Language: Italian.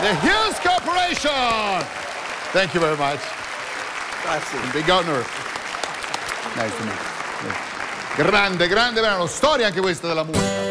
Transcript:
The Hughes Corporation. Thank you very much. Grazie. Big honor. Nice to meet you. Grande, grande, storia anche questa della musica.